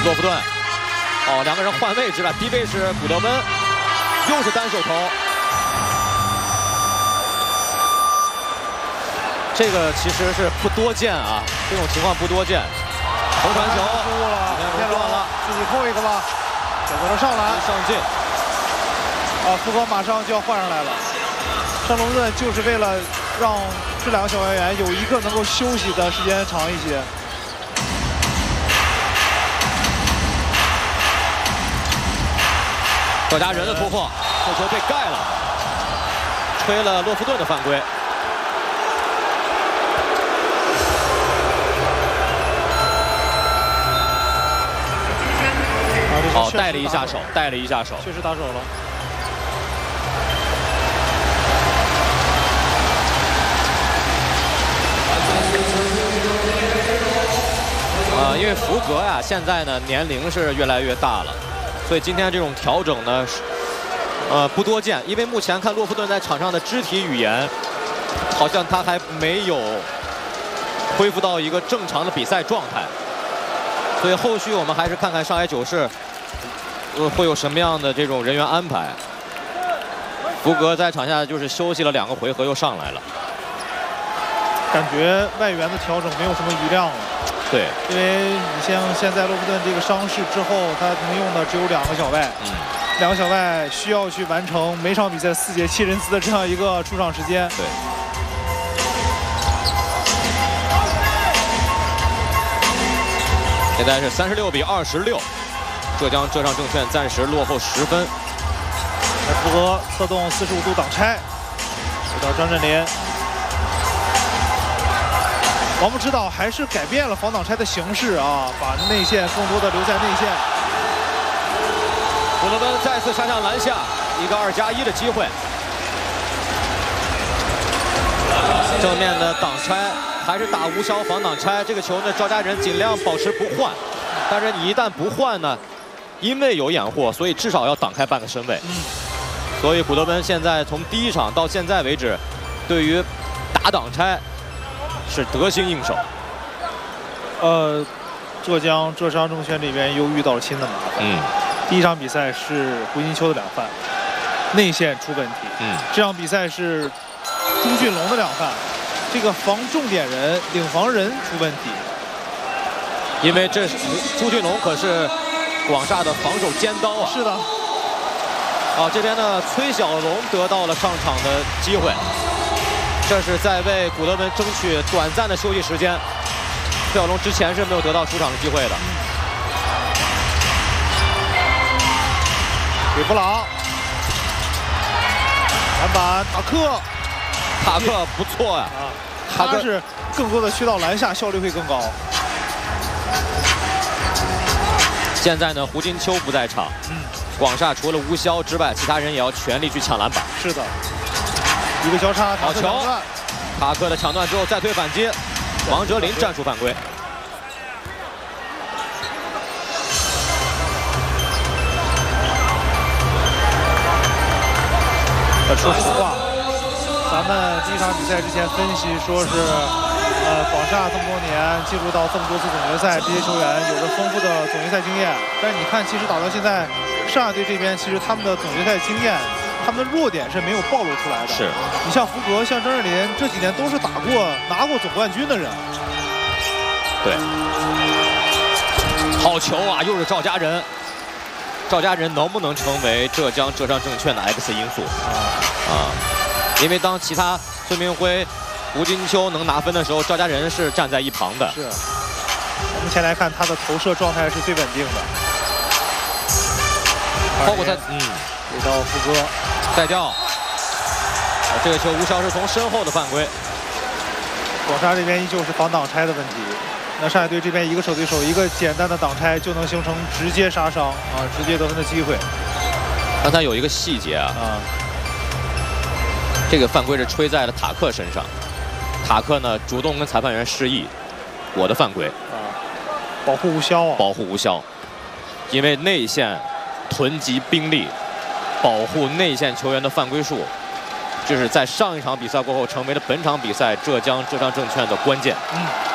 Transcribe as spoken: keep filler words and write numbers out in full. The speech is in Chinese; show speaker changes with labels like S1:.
S1: 洛夫顿，哦，两个人换位置了，低位是古德温，又是单手投。这个其实是不多见啊，这种情况不多见。头传球，
S2: 失误了，
S1: 变乱了，
S2: 自己扣一个吧，选择了上篮，
S1: 上进。
S2: 啊，福格马上就要换上来了。上洛夫顿就是为了让这两个小外援有一个能够休息的时间长一些。
S1: 赵家人的突破，这球被盖了，吹了洛夫顿的犯规。哦，带了一下手，带了一下手，
S2: 确实打手了。
S1: 呃，因为福格呀，现在呢年龄是越来越大了，所以今天这种调整呢，呃不多见。因为目前看洛夫顿在场上的肢体语言，好像他还没有恢复到一个正常的比赛状态，所以后续我们还是看看上海九世。呃，会有什么样的这种人员安排？福格在场下就是休息了两个回合，又上来了。
S2: 感觉外援的调整没有什么余量了。
S1: 对，
S2: 因为你像现在洛夫顿这个伤势之后，他能用的只有两个小外，嗯，两个小外需要去完成每场比赛四节七人次的这样一个出场时间。
S1: 对。现在是三十六比二十六。浙江浙上证券暂时落后十分。
S2: 福格策动四十五度挡拆，给到张镇麟。王木指导还是改变了防挡拆的形式啊，把内线更多的留在内线。
S1: 古德温再次杀向篮下，一个二加一的机会。正面的挡拆还是打无效防挡拆，这个球呢，赵家人尽量保持不换，但是你一旦不换呢？因为有掩护，所以至少要挡开半个身位。嗯、所以古德温现在从第一场到现在为止，对于打挡拆是得心应手。
S2: 呃，浙江浙商证券这边又遇到了新的麻烦。嗯，第一场比赛是胡金秋的两犯，内线出问题。嗯，这场比赛是朱俊龙的两犯，这个防重点人、领防人出问题。
S1: 因为这朱俊龙可是。广厦的防守尖刀啊！
S2: 是的。
S1: 啊，这边呢，崔小龙得到了上场的机会，这是在为古德温争取短暂的休息时间。崔小龙之前是没有得到出场的机会的。
S2: 给布朗，篮板，塔克，
S1: 塔克不错呀！啊，
S2: 他是更多的去到篮下，效率会更高。
S1: 现在呢，胡金秋不在场，嗯，广厦除了吴骁之外，其他人也要全力去抢篮板。
S2: 是的，一个交叉，
S1: 好球！塔克的抢断之后再推反击，王哲林战术犯规。
S2: 说实话，咱们第一场比赛之前分析说是。呃，广厦这么多年进入到这么多次总决赛，这些球员有着丰富的总决赛经验。但是你看，其实打到现在，上海队这边其实他们的总决赛经验，他们的弱点是没有暴露出来的。
S1: 是，
S2: 你像福格、像张镇麟，这几年都是打过、拿过总冠军的人。
S1: 对，好球啊！又是赵家人，赵家人能不能成为浙江浙商证券的 X 因素啊？啊，因为当其他孙明辉。胡金秋能拿分的时候，赵家人是站在一旁的。
S2: 是。目前来看，他的投射状态是最稳定的。
S1: 包括他，嗯，
S2: 给到福哥，
S1: 带掉。这个球吴骁是从身后的犯规。
S2: 广厦这边依旧是防挡拆的问题。那上海队这边一个手对手，一个简单的挡拆就能形成直接杀伤啊，直接得分的机会。
S1: 刚才有一个细节啊，啊，这个犯规是吹在了塔克身上。塔克呢主动跟裁判员示意，我的犯规啊，
S2: 保护吴骁啊，
S1: 保护吴骁，因为内线囤积兵力，保护内线球员的犯规数，这是在上一场比赛过后成为了本场比赛浙江浙商证券的关键。嗯。